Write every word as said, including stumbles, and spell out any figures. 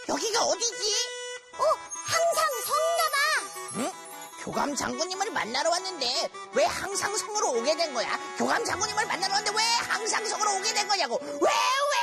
여기가 어디지? 어, 항상 성인가 봐. 응? 교감 장군님을 만나러 왔는데 왜 항상 성으로 오게 된 거야? 교감 장군님을 만나러 왔는데 왜 항상 성으로 오게 된 거냐고. 왜 왜?